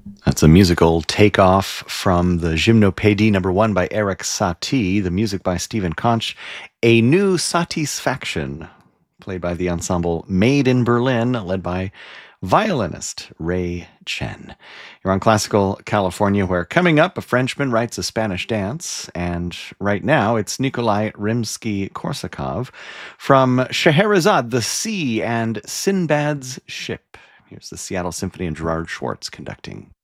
That's a musical takeoff from the Gymnopédie number 1 by Eric Satie, the music by Stephen Conch, a new Satisfaction, played by the ensemble Made in Berlin, led by violinist Ray Chen. You're on Classical California, where coming up, a Frenchman writes a Spanish dance, and right now it's Nikolai Rimsky-Korsakov from Scheherazade, the Sea, and Sinbad's Ship. Here's the Seattle Symphony and Gerard Schwartz conducting.